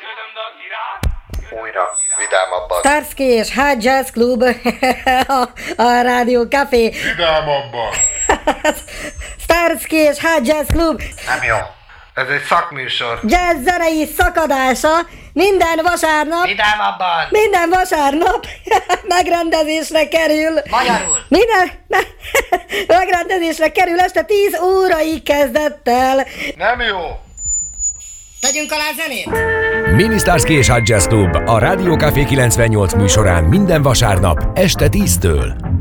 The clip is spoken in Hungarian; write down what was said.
Újra, vidámabban. Starsky és High Jazz Club a Rádió Café. Vidámabban. Starsky és High Jazz Club Nem jó. Ez egy szakműsor. jazz zenei szakadása minden vasárnap. Vidámabban! Minden vasárnap megrendezésre kerül. Magyarul! Megrendezésre kerül este 10 óraig kezdettel. Nem jó. Tegyünk alá zenét! Mini Starsky és High Jazz Club a Rádió Café 98 műsorán minden vasárnap este 10-től.